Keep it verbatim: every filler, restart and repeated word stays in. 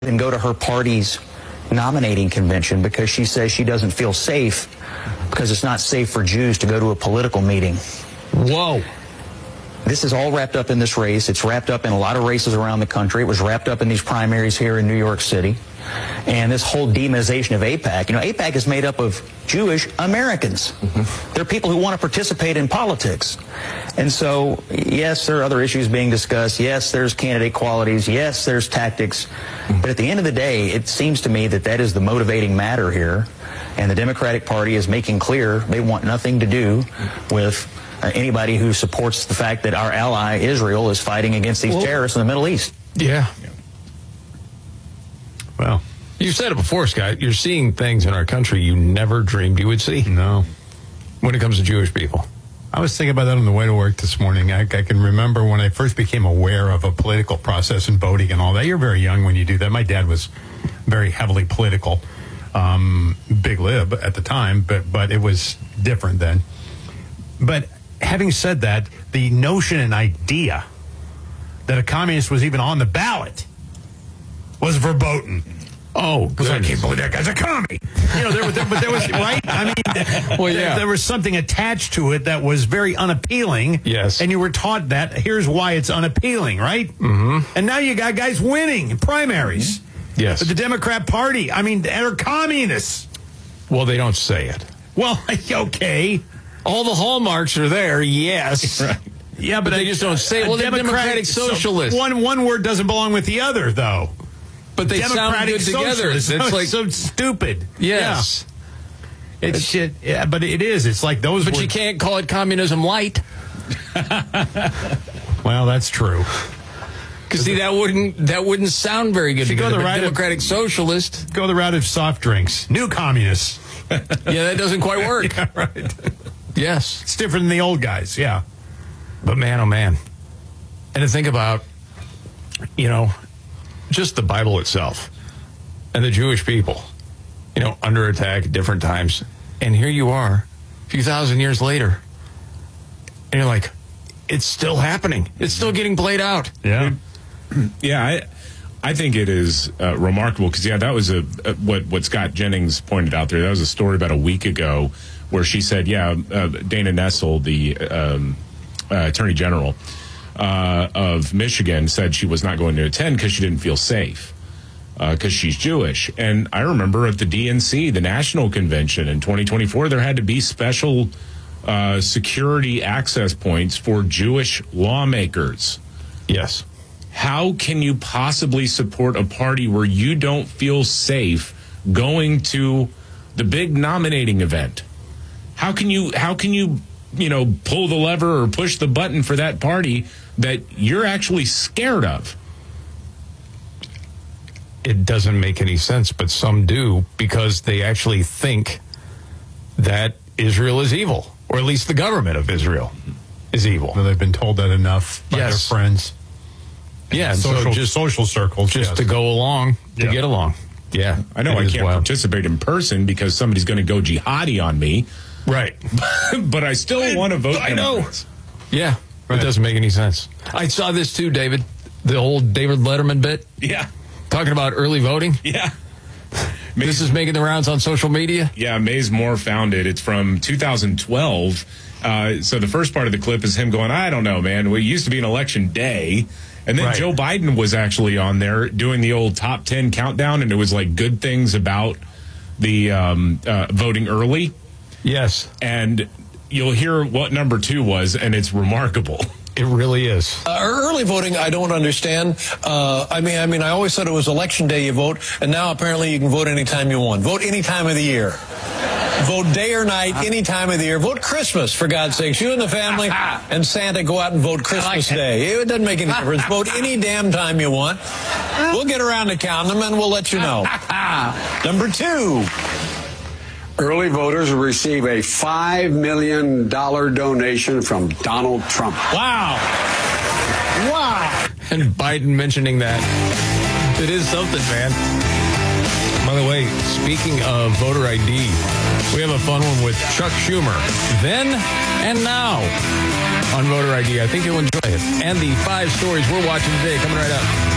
and go to her party's nominating convention because she says she doesn't feel safe because it's not safe for Jews to go to a political meeting. Whoa. This is all wrapped up in this race. It's wrapped up in a lot of races around the country. It was wrapped up in these primaries here in New York City. And this whole demonization of AIPAC. You know, AIPAC is made up of Jewish Americans. Mm-hmm. They're people who want to participate in politics. And so, yes, there are other issues being discussed. Yes, there's candidate qualities. Yes, there's tactics. Mm-hmm. But at the end of the day, it seems to me that that is the motivating matter here. And the Democratic Party is making clear they want nothing to do with uh, anybody who supports the fact that our ally Israel is fighting against these well, terrorists in the Middle East. Yeah. yeah. Well, you said it before, Scott. You're seeing things in our country you never dreamed you would see. No. When it comes to Jewish people. I was thinking about that on the way to work this morning. I, I can remember when I first became aware of a political process and voting and all that. You're very young when you do that. My dad was very heavily political, um, big lib at the time, but, but it was different then. But having said that, the notion and idea that a communist was even on the ballot was verboten. Oh, because I can't believe that guy's a commie. You know, there was, but there was, right? I mean, well, yeah. there, there was something attached to it that was very unappealing. Yes. And you were taught that. Here's why it's unappealing, right? Mm-hmm. And now you got guys winning in primaries. Mm-hmm. Yes. But the Democrat Party, I mean, they're communists. Well, they don't say it. Well, okay. All the hallmarks are there, yes. Right. Yeah, but, but they a, just don't say it. Well, they're Democratic Socialists. So one, one word doesn't belong with the other, though. But they Democratic sound good together. It's it's like so stupid. Yes. Yeah. It's shit. Yeah, but it is. It's like those But were... you can't call it communism light. Well, that's true. Because see, that wouldn't that wouldn't sound very good to go the right Democratic of, Socialist. Go the route of soft drinks. New communists. Yeah, that doesn't quite work. Yeah, right. Yes. It's different than the old guys, yeah. But man, oh man. And to think about, you know, just the Bible itself and the Jewish people, you know, under attack at different times. And here you are, a few thousand years later. And you're like, it's still happening. It's still getting played out. Yeah. Yeah, I I think it is uh, remarkable because, yeah, that was a, a what, what Scott Jennings pointed out there. That was a story about a week ago where she said, yeah, uh, Dana Nessel, the um, uh, Attorney General uh, of Michigan, said she was not going to attend because she didn't feel safe because uh, she's Jewish. And I remember at the D N C, the National Convention in twenty twenty-four, there had to be special uh, security access points for Jewish lawmakers. Yes. How can you possibly support a party where you don't feel safe going to the big nominating event? How can you, how can you, you know, pull the lever or push the button for that party that you're actually scared of? It doesn't make any sense, but some do because they actually think that Israel is evil, or at least the government of Israel is evil. Well, they've been told that enough by yes. their friends. Yeah, social, so just social circles, just yes. to go along, to yeah. get along. Yeah, I know I can't wild. participate in person because somebody's going to go jihadi on me. Right. But I still want to vote. I know. Yeah, right. It doesn't make any sense. I saw this too, David. The old David Letterman bit. Yeah. Talking about early voting. Yeah. This is making the rounds on social media. Yeah, Mays Moore found it. It's from two thousand twelve. Uh, so the first part of the clip is him going, I don't know, man. Well, it used to be an election day. And then right. Joe Biden was actually on there doing the old top ten countdown, and it was like good things about the um, uh, voting early. Yes. And you'll hear what number two was, and it's remarkable. It really is. Uh, early voting, I don't understand. Uh, I mean, I mean, I always thought it was election day you vote, and now apparently you can vote anytime you want. Vote any time of the year. Vote day or night, any time of the year. Vote Christmas, for God's sakes. You and the family and Santa go out and vote Christmas like Day. It doesn't make any difference. Vote any damn time you want. We'll get around to counting them, and we'll let you know. Number two. Early voters will receive a five million dollars donation from Donald Trump. Wow. Wow. And Biden mentioning that. It is something, man. By the way, speaking of voter I D, we have a fun one with Chuck Schumer. Then and now on voter I D. I think you'll enjoy it. And the five stories we're watching today coming right up.